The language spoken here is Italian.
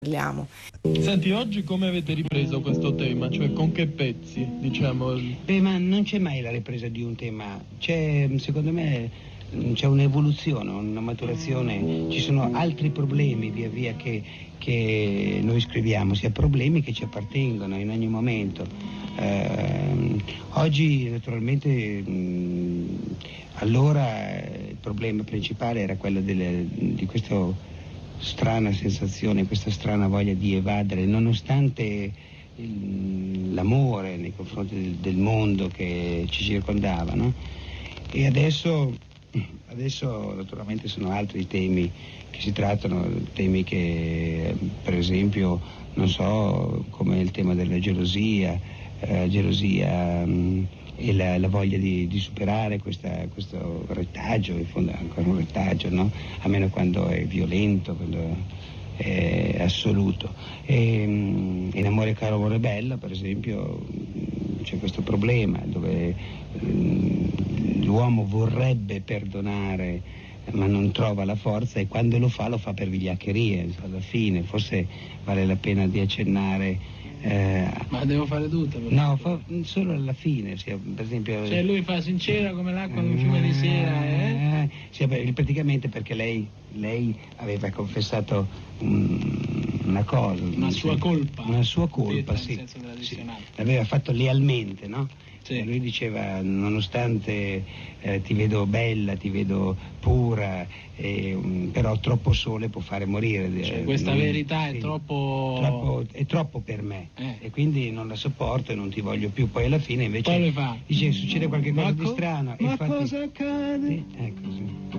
parliamo. Senti, oggi come avete ripreso questo tema? Cioè con che pezzi, diciamo? Ma non c'è mai la ripresa di un tema, secondo me c'è un'evoluzione, una maturazione, ci sono altri problemi via via che noi scriviamo, sia problemi che ci appartengono in ogni momento. Oggi naturalmente allora il problema principale era quello di questo strana sensazione, questa strana voglia di evadere, nonostante l'amore nei confronti del mondo che ci circondava, no? E adesso naturalmente sono altri temi che si trattano, temi che per esempio, non so, come il tema della gelosia e la voglia di superare questo retaggio, in fondo è ancora un retaggio, no? A meno quando è violento, quando è assoluto. In Amore caro, amore bella, per esempio, c'è questo problema dove l'uomo vorrebbe perdonare ma non trova la forza, e quando lo fa per vigliaccherie, alla fine. Forse vale la pena di accennare. Ma devo fare tutto? No, solo alla fine, per esempio. Cioè lui fa sincera come l'acqua in un fiume di sera, praticamente perché lei aveva confessato una cosa. Una sua colpa. Una sua colpa, nel sì. senso tradizionale. L'aveva fatto lealmente, no? Sì. Lui diceva, nonostante ti vedo bella, ti vedo pura, però troppo sole può fare morire. Cioè, questa verità è troppo... È troppo per me, e quindi non la sopporto e non ti voglio più. Poi alla fine invece poi le fa. dice succede qualche cosa di strano. Ma infatti, cosa accade? Sì, ecco, sì.